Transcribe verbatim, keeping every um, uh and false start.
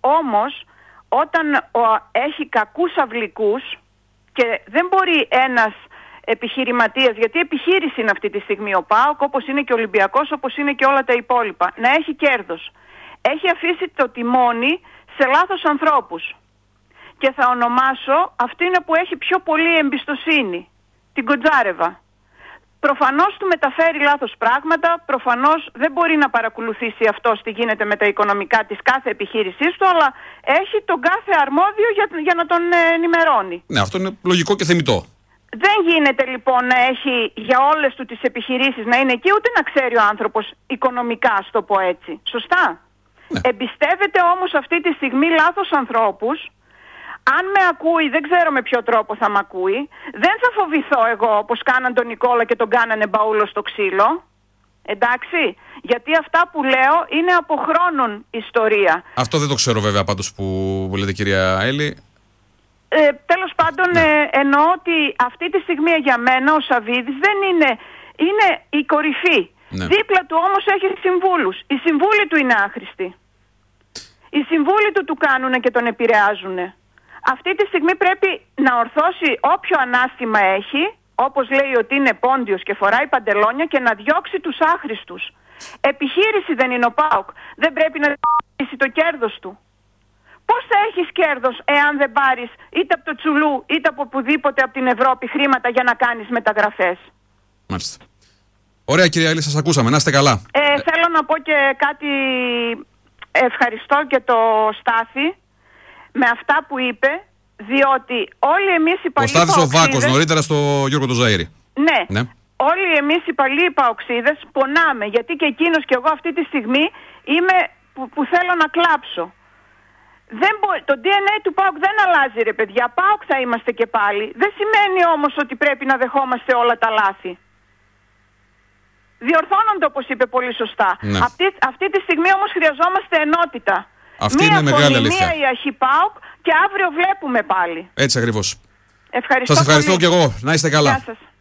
Όμως, όταν ο, έχει κακούς αυλικούς και δεν μπορεί ένας επιχειρηματίας, γιατί επιχείρηση είναι αυτή τη στιγμή ο ΠΑΟΚ, όπως είναι και ο Ολυμπιακός, όπως είναι και όλα τα υπόλοιπα, να έχει κέρδος. Έχει αφήσει το τιμόνι σε λάθος ανθρώπους. Και θα ονομάσω αυτήν που έχει πιο πολύ εμπιστοσύνη, την Κοντζάρεβα. Προφανώς του μεταφέρει λάθος πράγματα, προφανώς δεν μπορεί να παρακολουθήσει αυτό τι γίνεται με τα οικονομικά της κάθε επιχείρησής του, αλλά έχει τον κάθε αρμόδιο για, για να τον ενημερώνει. Ναι, αυτό είναι λογικό και θεμιτό. Δεν γίνεται λοιπόν να έχει για όλες του τις επιχειρήσεις να είναι εκεί, ούτε να ξέρει ο άνθρωπος οικονομικά, ας το πω έτσι. Σωστά. Ναι. Εμπιστεύεται όμως αυτή τη στιγμή λάθος ανθρώπους. Αν με ακούει, δεν ξέρω με ποιο τρόπο θα με ακούει, δεν θα φοβηθώ εγώ όπως κάναν τον Νικόλα και τον κάνανε μπαούλο στο ξύλο. Εντάξει, γιατί αυτά που λέω είναι από χρόνων ιστορία. Αυτό δεν το ξέρω βέβαια πάντως που, που λέτε, κυρία Έλλη. Ε, τέλος πάντων, ναι. ε, εννοώ ότι αυτή τη στιγμή για μένα ο Σαββίδης δεν είναι, είναι η κορυφή. Ναι. Δίπλα του όμως έχει συμβούλους. Οι συμβούλοι του είναι άχρηστοι. Οι συμβούλοι του του κάνουν και τον επηρεάζουν. Αυτή τη στιγμή πρέπει να ορθώσει όποιο ανάστημα έχει, όπως λέει ότι είναι πόντιος και φοράει παντελόνια, και να διώξει τους άχρηστους. Επιχείρηση δεν είναι ο ΠΑΟΚ. Δεν πρέπει να διώξει το κέρδος του. Πώς θα έχεις κέρδος εάν δεν πάρεις είτε από το Τσουλού είτε από οπουδήποτε από την Ευρώπη χρήματα για να κάνεις μεταγραφές? Μάλιστα. Ωραία, κυρία Έλλη, σας ακούσαμε. Να είστε καλά. Ε, ε... Θέλω να πω και κάτι. Ευχαριστώ και το Στάθη με αυτά που είπε, διότι όλοι εμείς οι παλιοί Παοξίδες... Ο Στάθης ο Βάκος, νωρίτερα στο Γιώργο το Ζαΐρη. Ναι. ναι. Όλοι εμείς οι παλιοί Παοξίδες πονάμε, γιατί και εκείνος και εγώ αυτή τη στιγμή είμαι που, που θέλω να κλάψω. Δεν μπο... Το ντι εν έι του ΠΑΟΚ δεν αλλάζει, ρε παιδιά. ΠΑΟΚ θα είμαστε και πάλι. Δεν σημαίνει όμως ότι πρέπει να δεχόμαστε όλα τα λάθη. Διορθώνονται, όπως είπε πολύ σωστά. Ναι. Αυτή, αυτή τη στιγμή όμως χρειαζόμαστε ενότητα. Αυτή μία είναι μεγάλη αλήθεια. Μία η αρχή ΠΑΟΚ και αύριο βλέπουμε πάλι. Έτσι ακριβώς. Ευχαριστώ. Σας ευχαριστώ πολύ. και εγώ. Να είστε καλά. Γεια σας.